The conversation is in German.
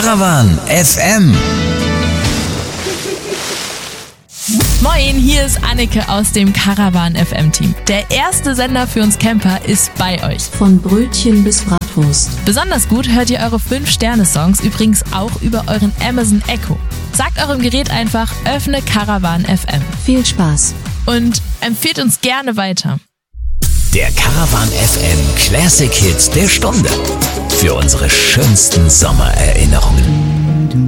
Caravan FM. Moin, hier ist Anneke aus dem Caravan FM Team. Der erste Sender für uns Camper ist bei euch. Von Brötchen bis Bratwurst. Besonders gut hört ihr eure 5-Sterne-Songs übrigens auch über euren Amazon Echo. Sagt eurem Gerät einfach, öffne Caravan FM. Viel Spaß. Und empfehlt uns gerne weiter. Der Caravan FM Classic Hits der Stunde. Für unsere schönsten Sommererinnerungen.